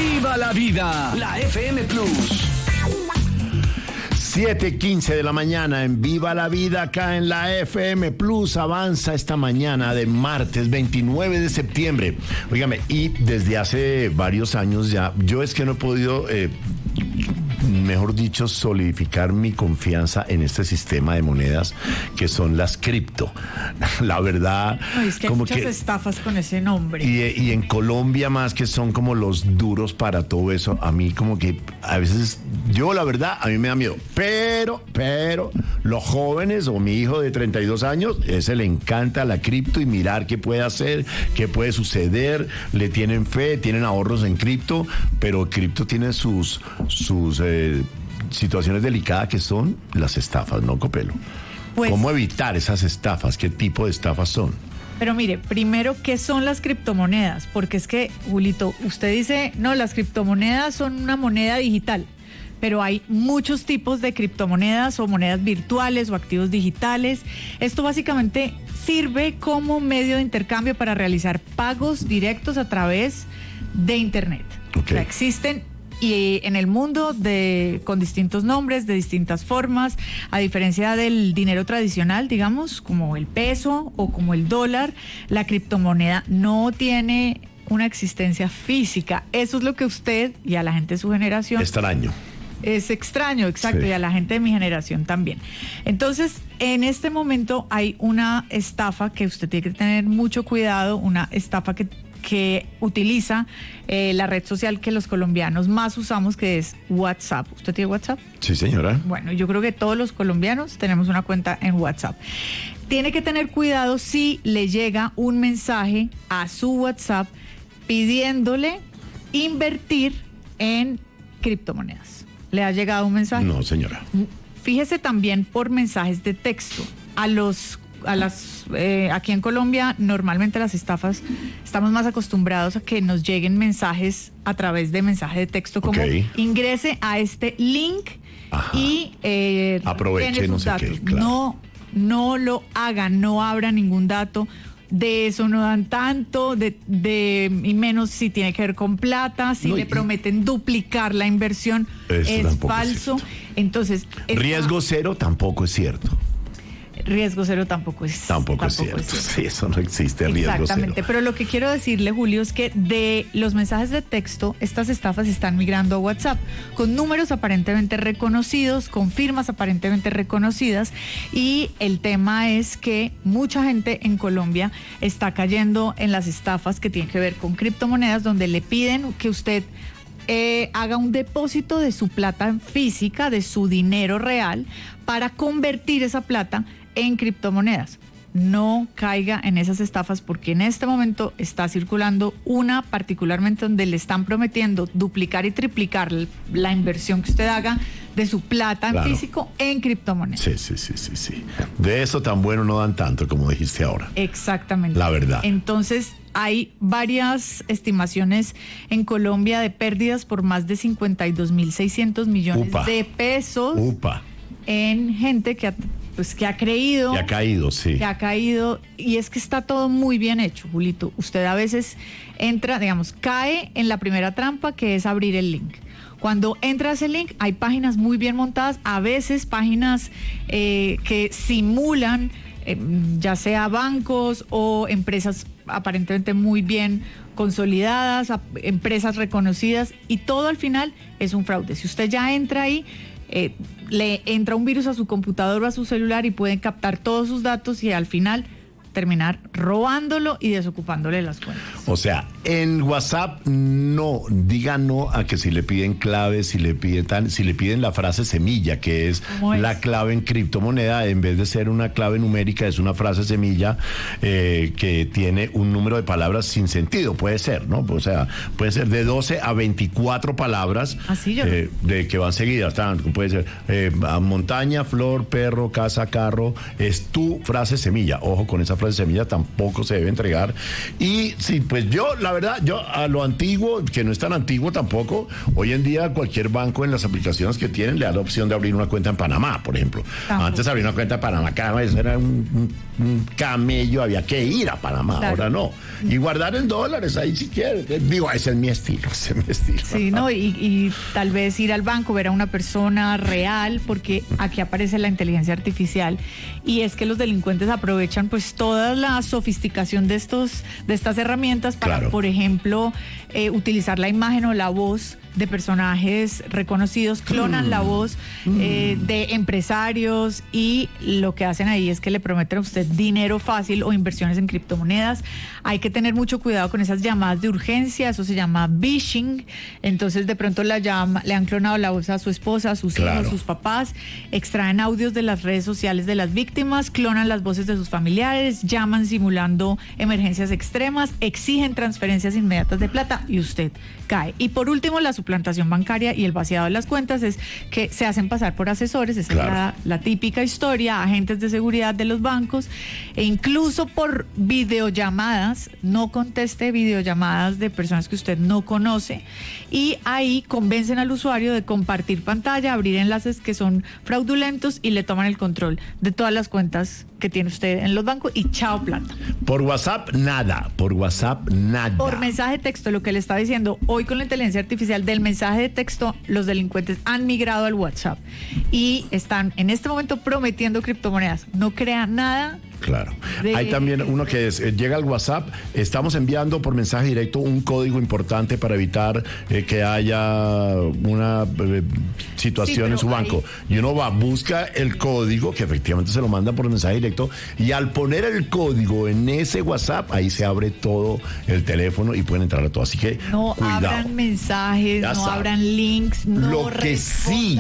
¡Viva la vida! La FM Plus. 7:15 de la mañana en Viva la Vida, acá en la FM Plus. Avanza esta mañana de martes 29 de septiembre. Óigame, y desde hace varios años ya, yo es que no he podido, mejor dicho, solidificar mi confianza en este sistema de monedas que son las cripto. La verdad, no, es que como hay muchas estafas con ese nombre. Y en Colombia más, que son como los duros para todo eso. A mí como que a veces, yo la verdad, a mí me da miedo. Pero los jóvenes o mi hijo de 32 años, ese le encanta la cripto y mirar qué puede hacer, qué puede suceder. Le tienen fe, tienen ahorros en cripto, pero cripto tiene sus situaciones delicadas que son las estafas, ¿no, Copelo? Pues, ¿cómo evitar esas estafas? ¿Qué tipo de estafas son? Pero mire, primero, ¿qué son las criptomonedas? Porque es que, Julito, usted dice, no, las criptomonedas son una moneda digital, pero hay muchos tipos de criptomonedas o monedas virtuales o activos digitales. Esto básicamente sirve como medio de intercambio para realizar pagos directos a través de Internet. Okay. O sea, existen y en el mundo con distintos nombres, de distintas formas, a diferencia del dinero tradicional, digamos, como el peso o como el dólar, la criptomoneda no tiene una existencia física. Eso es lo que usted y a la gente de su generación... Extraño. Es extraño, exacto, sí. Y a la gente de mi generación también. Entonces, en este momento hay una estafa que usted tiene que tener mucho cuidado, una estafa que utiliza la red social que los colombianos más usamos, que es WhatsApp. ¿Usted tiene WhatsApp? Sí, señora. Bueno, yo creo que todos los colombianos tenemos una cuenta en WhatsApp. Tiene que tener cuidado si le llega un mensaje a su WhatsApp pidiéndole invertir en criptomonedas. ¿Le ha llegado un mensaje? No, señora. Fíjese también por mensajes de texto. Aquí en Colombia normalmente las estafas estamos más acostumbrados a que nos lleguen mensajes a través de mensaje de texto como ingrese a este link. Ajá. Y aproveche no sé qué, claro. No lo hagan, no abra ningún dato. De eso no dan tanto, y menos si tiene que ver con plata, si le prometen duplicar la inversión, es falso. Entonces, riesgo cero tampoco es cierto. Riesgo cero tampoco es cierto. Sí, eso no existe, riesgo cero. Exactamente, pero lo que quiero decirle, Julio, es que de los mensajes de texto, estas estafas están migrando a WhatsApp, con números aparentemente reconocidos, con firmas aparentemente reconocidas, y el tema es que mucha gente en Colombia está cayendo en las estafas que tienen que ver con criptomonedas, donde le piden que usted haga un depósito de su plata física, de su dinero real, para convertir esa plata en criptomonedas. No caiga en esas estafas, porque en este momento está circulando una particularmente donde le están prometiendo duplicar y triplicar la inversión que usted haga de su plata en físico en criptomonedas. Sí. De eso tan bueno no dan tanto, como dijiste ahora. Exactamente. La verdad. Entonces, hay varias estimaciones en Colombia de pérdidas por más de 52.600 millones de pesos. En gente que ha creído. Y ha caído, sí. Que ha caído, y es que está todo muy bien hecho, Julito. Usted a veces entra, digamos, cae en la primera trampa, que es abrir el link. Cuando entra a ese link, hay páginas muy bien montadas, a veces páginas que simulan ya sea bancos o empresas aparentemente muy bien consolidadas, empresas reconocidas, y todo al final es un fraude. Si usted ya entra ahí, le entra un virus a su computador o a su celular y pueden captar todos sus datos y al final terminar robándolo y desocupándole las cuentas. O sea, en WhatsApp diga no a que si le piden claves, si le piden la frase semilla, que es la clave en criptomoneda, en vez de ser una clave numérica, es una frase semilla que tiene un número de palabras sin sentido, puede ser, ¿no? O sea, puede ser de 12 a 24 palabras de que van seguidas, puede ser montaña, flor, perro, casa, carro, es tu frase semilla, ojo con esa frase frase semilla tampoco se debe entregar. Y sí, pues yo, la verdad, yo a lo antiguo, que no es tan antiguo tampoco, hoy en día cualquier banco en las aplicaciones que tienen le da la opción de abrir una cuenta en Panamá, por ejemplo. Antes abrir una cuenta en Panamá, eso era un camello, había que ir a Panamá, claro. Ahora no. Y guardar en dólares ahí si quieres. Digo, ese es mi estilo, Sí, no, y tal vez ir al banco, ver a una persona real, porque aquí aparece la inteligencia artificial, y es que los delincuentes aprovechan pues toda la sofisticación de estas herramientas para, claro, por ejemplo, utilizar la imagen o la voz de personajes reconocidos, clonan la voz de empresarios, y lo que hacen ahí es que le prometen a usted dinero fácil o inversiones en criptomonedas. Hay que tener mucho cuidado con esas llamadas de urgencia, eso se llama phishing. Entonces de pronto le han clonado la voz a su esposa, a sus hijos, a sus papás, extraen audios de las redes sociales de las víctimas, clonan las voces de sus familiares, llaman simulando emergencias extremas, exigen transferencias inmediatas de plata y usted cae. Y por último, la suplantación bancaria y el vaciado de las cuentas es que se hacen pasar por asesores, esa claro, es la típica historia, agentes de seguridad de los bancos, e incluso por videollamadas, no conteste videollamadas de personas que usted no conoce, y ahí convencen al usuario de compartir pantalla, abrir enlaces que son fraudulentos y le toman el control de todas las cuentas que tiene usted en los bancos y chao plata. Por WhatsApp, nada. Por WhatsApp, nada. Por mensaje de texto, lo que le estaba diciendo, hoy con la inteligencia artificial del mensaje de texto, los delincuentes han migrado al WhatsApp y están en este momento prometiendo criptomonedas. No crean nada. Claro. Hay también uno que llega al WhatsApp, estamos enviando por mensaje directo un código importante para evitar que haya una situación en su banco. Y uno va, busca el código, que efectivamente se lo manda por mensaje directo, y al poner el código en ese WhatsApp, ahí se abre todo el teléfono y pueden entrar a todo. Así que no cuidado. Abran mensajes, ya no saben, abran links, no lo que sí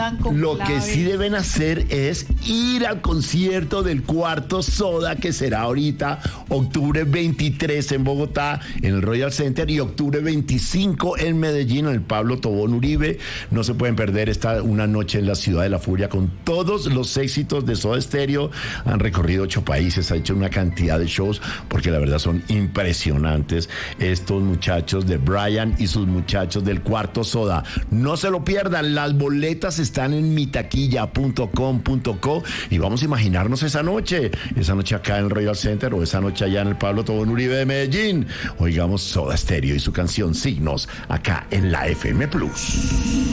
deben hacer es ir al concierto del Cuarto Soda, que será ahorita octubre 23 en Bogotá, en el Royal Center, y octubre 25 en Medellín, en el Pablo Tobón Uribe. No se pueden perder esta una noche en la Ciudad de la Furia con todos los éxitos de Soda Stereo. Han recorrido 8 países, ha hecho una cantidad de shows, porque la verdad son impresionantes estos muchachos de Brian y sus muchachos del Cuarto Soda. No se lo pierdan, las boletas están en mitaquilla.com.co, y vamos a imaginarnos esa noche acá en el Royal Center o esa noche allá en el Pablo Tobón Uribe de Medellín. Oigamos Soda Stereo y su canción Signos acá en la FM Plus.